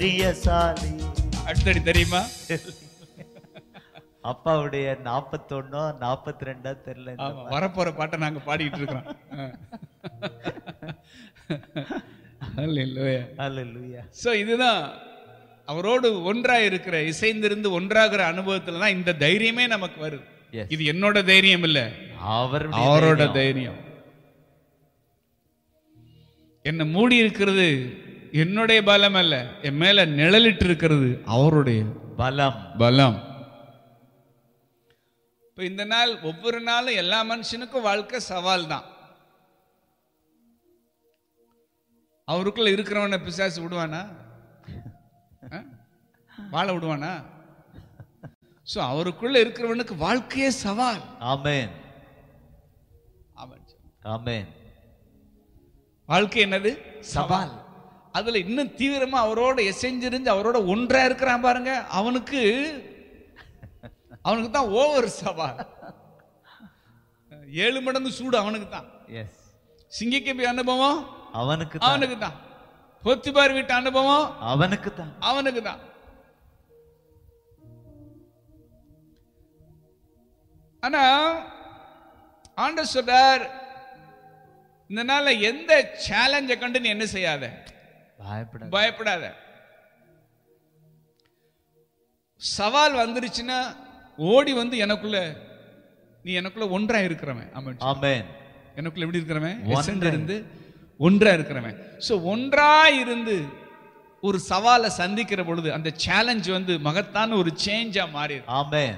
பிரியசாலி. அடுத்தடி தெரியுமா? அப்பாவுடைய 41 42 தெரியல. வரப்போற பாட்டை நாங்க பாடிட்டு இருக்கிறோம். ஹல்லேலூயா. ஹல்லேலூயா. சோ இதுதான் அவரோடு ஒன்றாய் இருக்கிற, இசைந்திருந்து ஒன்றாகிற அனுபவத்துல தான் இந்த தைரியமே நமக்கு வருது. இது என்னோட தைரியம் இல்ல, அவரோட தைரியம். என்ன மூடி இருக்கிறது என்னுடைய பலம் அல்ல, என் மேல நிழலிட்டு இருக்கிறது அவருடைய பலம். இப்ப இந்த நாள் ஒவ்வொரு நாளும் எல்லா மனுஷனுக்கும் வாழ்க்கை சவால் தான். அவருக்குள்ள இருக்கிறவன பிசாசு விடுவானா? வாழ விடுவானா? சோ அவருக்குள்ள இருக்கிறவனுக்கு வாழ்க்கையே சவால். ஆமென். ஆமென். வாழ்க்கை என்னது? சவால். அதுல இன்னும் தீவிரமா அவரோட எசைஞ்சிருந்து அவரோட ஒன்றா இருக்கிறான் பாருங்க, அவனுக்கு தான் ஓவர் சவால். 7 மடங்கு சூடு அவனுக்கு தான். சிங்கிக்கு அனுபவம் அவனுக்கு தான். போத்திபார் வீட்டு அனுபவம் அவனுக்கு தான். ஆனா ஆண்டவர் சொல்றார், இந்த நாள்ல எந்த சேலஞ்சை கண்டு நீ என்ன செய்யாத, பயப்படாத. சவால் வந்துருச்சுன்னா ஓடி வந்து நீ எனக்குள்ள ஒன்றா இருக்கிறவன். ஆமென். எனக்குள்ள எப்படி இருக்கிறவன்? இருந்து ஒன்றா இருக்கிறவன். சோ ஒன்றா இருந்து ஒரு சவாலை சந்திக்கிற பொழுது அந்த சேலஞ்ச் வந்து மகத்தான ஒரு சேஞ்சா மாறிடும். ஆமென்.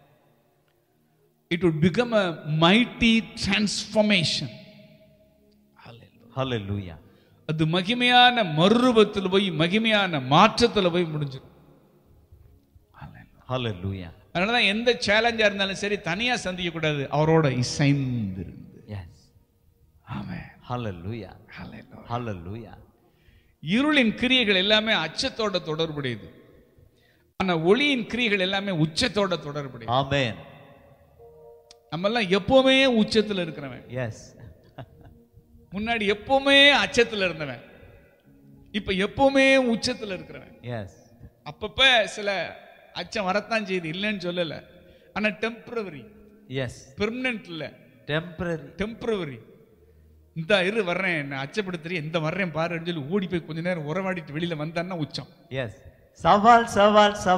It would become a mighty transformation. Hallelujah. அது மகிமையான மறுரூபத்தில் போய் மகிமையான மாற்றத்தில் போய் முடிஞ்சிடும். Hallelujah. அதனாலதான் எந்த சேலஞ்சா இருந்தாலும் சரி தனியா சந்திக்க கூடாது, அவரோட இசைந்து இருந்து. ஆமென். Hallelujah. Hallelujah. இருளின் கிரியைகள் எல்லாமே அச்சத்தோட தொடர்புடையது, ஆனா ஒளியின் கிரியைகள் எல்லாமே உச்சத்தோட தொடர்புடையது. ஆமென். நம்ம எல்லாம் எப்பவுமே உச்சத்துல இருக்கிறவன். முன்னாடி எப்பவுமே அச்சத்துல இருந்தவன், இப்ப எப்பவுமே உச்சத்துல இருக்கிறவன். அப்பப்ப சில அச்சம் வரத்தான் செய்யுது, இல்லைன்னு சொல்லல, ஆனா டெம்பரவரி. பெர்மனன்ட் இல்ல, டெம்பரவரி. இந்த வர்றேன், என்ன அச்சப்படுத்துறேன், இந்த வர்றேன் பாருன்னு சொல்லி ஓடி போய் கொஞ்ச நேரம் உறவாடிட்டு வெளியில வந்தான்னா உச்சம். சவால் சவால்